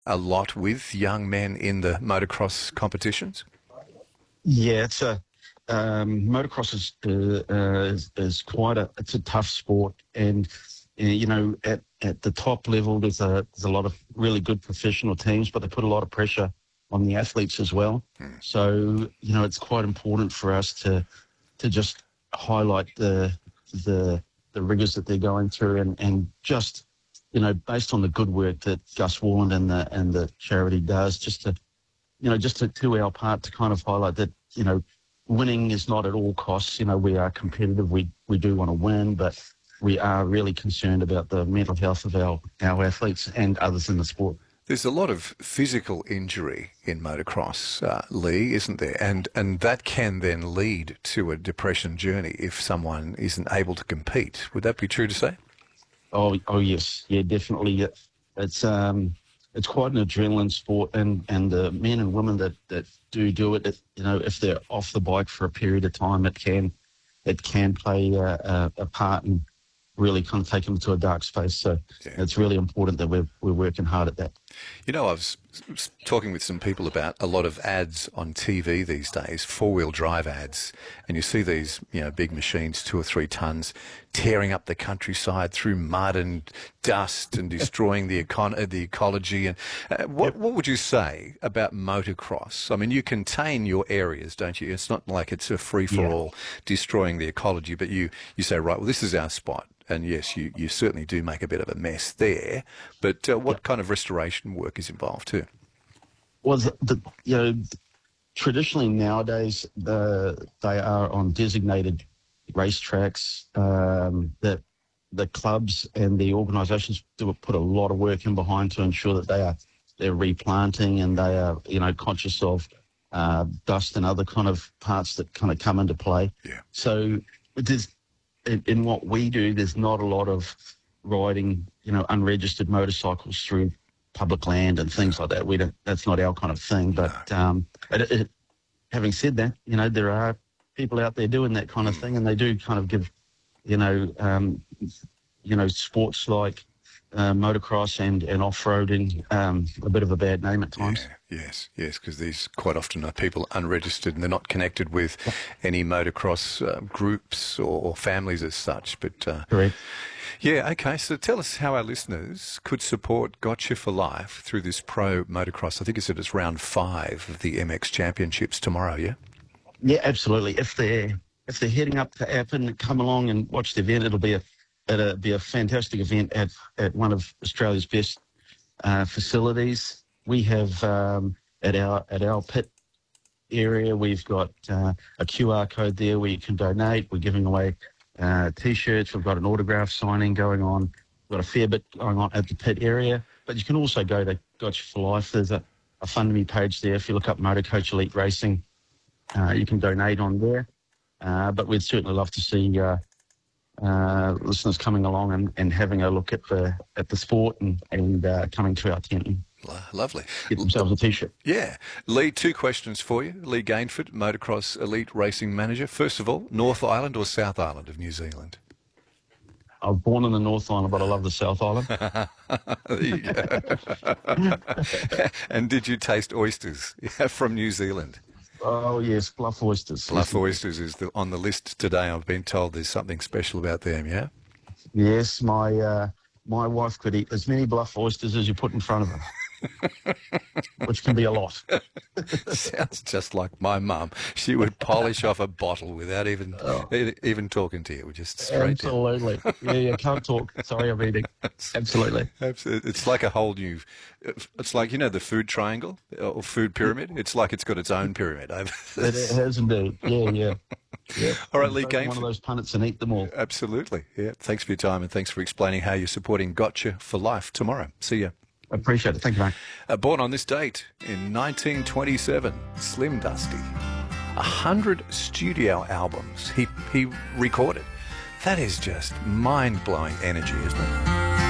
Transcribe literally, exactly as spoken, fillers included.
a lot with young men in the motocross competitions? Yeah, it's a um, motocross is, uh, uh, is is quite a it's a tough sport, and uh, you know at, at the top level there's a there's a lot of really good professional teams, but they put a lot of pressure on the athletes as well. Hmm. So you know it's quite important for us to to just highlight the the the rigors that they're going through, and, and just you know based on the good work that Gus Warland and the and the charity does, just to you know, just to do our part to kind of highlight that, you know, winning is not at all costs. You know, we are competitive. We we do want to win, but we are really concerned about the mental health of our, our athletes and others in the sport. There's a lot of physical injury in motocross, uh, Lee, isn't there? And and that can then lead to a depression journey if someone isn't able to compete. Would that be true to say? Oh, oh yes, yeah, definitely. It's um. It's quite an adrenaline sport, and, and the men and women that, that do do it, it, you know, if they're off the bike for a period of time, it can it can play a, a, a part and really kind of take them to a dark space. So yeah. It's really important that we're we're working hard at that. You know, I was talking with some people about a lot of ads on T V these days, four-wheel drive ads, and you see these, you know, big machines, two or three tons, tearing up the countryside through mud and dust and destroying the econ- the ecology. And uh, what Yep. what would you say about motocross? I mean, you contain your areas, don't you? It's not like it's a free-for-all yeah. destroying the ecology, but you, you say, right, well, this is our spot. And yes, you, you certainly do make a bit of a mess there. But uh, what yep. kind of restoration work is involved too? Well, the, the, you know, traditionally nowadays the, they are on designated racetracks. Um, that the clubs and the organisations do put a lot of work in behind to ensure that they are they're replanting and they are you know conscious of uh, dust and other kind of parts that kind of come into play. Yeah. So there's in, in what we do, there's not a lot of riding, you know, unregistered motorcycles through public land and things like that. We don't. That's not our kind of thing. But no. um, it, it, having said that, you know, there are people out there doing that kind of thing, and they do kind of give, you know, um, you know, sports like uh, motocross and, and off-roading um, a bit of a bad name at times. Yeah, yes, yes, because these quite often are people unregistered and they're not connected with any motocross uh, groups or, or families as such. But uh, Correct. Yeah, okay. So tell us how our listeners could support Gotcha for Life through this pro motocross. I think you said it's round five of the M X Championships tomorrow, yeah? Yeah, absolutely. If they're if they're heading up to Appin, come along and watch the event. It'll be a it'll be a fantastic event at, at one of Australia's best uh, facilities. We have um, at our at our pit area, we've got uh, a Q R code there where you can donate. We're giving away uh, T-shirts. We've got an autograph signing going on. We've got a fair bit going on at the pit area. But you can also go to Gotcha for Life. There's a, a Fund Me page there. If you look up Motor Coach Elite Racing, uh, you can donate on there. Uh, but we'd certainly love to see uh, uh, listeners coming along and, and having a look at the at the sport and, and uh, coming to our tent and Lovely. get themselves a T-shirt. Yeah. Lee, two questions for you. Lee Gainford, Motocross Elite Racing Manager. First of all, North Island or South Island of New Zealand? I was born in the North Island, but I love the South Island. There you go. And did you taste oysters from New Zealand? Oh, yes, Bluff Oysters. Bluff Oysters is the, on the list today. I've been told there's something special about them, yeah? Yes, my uh, my wife could eat as many Bluff Oysters as you put in front of her. Which can be a lot. Sounds just like my mum. She would polish off a bottle without even oh. even talking to you. We're just straight Absolutely. down. Yeah, yeah, can't talk. Sorry, I'm eating. Absolutely. Absolutely. It's like a whole new, it's like, you know, the food triangle or food pyramid. It's like it's got its own pyramid. It has indeed. Yeah, yeah. Yeah. All right, Lee Gainford. One of those punnets and eat them all. Absolutely. Yeah. Thanks for your time and thanks for explaining how you're supporting Gotcha for Life tomorrow. See you. I appreciate it. Thank you, mate. Uh, born on this date in nineteen twenty-seven, Slim Dusty. A hundred studio albums he, he recorded. That is just mind-blowing energy, isn't it?